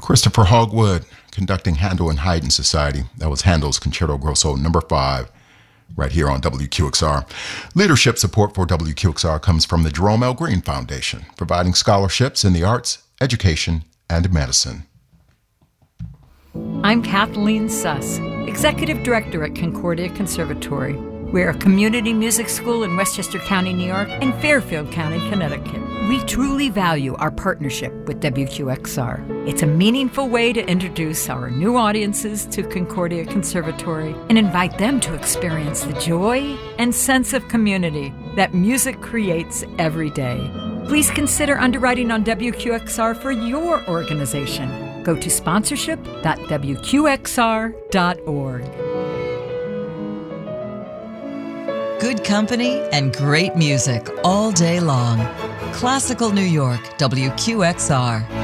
Christopher Hogwood conducting Handel and Haydn Society. That was Handel's Concerto Grosso number 5 right here on WQXR. Leadership support for WQXR comes from the Jerome L. Green Foundation, providing scholarships in the arts, education, and medicine. I'm Kathleen Suss, Executive Director at Concordia Conservatory. We're a community music school in Westchester County, New York, and Fairfield County, Connecticut. We truly value our partnership with WQXR. It's a meaningful way to introduce our new audiences to Concordia Conservatory and invite them to experience the joy and sense of community that music creates every day. Please consider underwriting on WQXR for your organization. Go to sponsorship.wqxr.org. Good company and great music all day long. Classical New York, WQXR.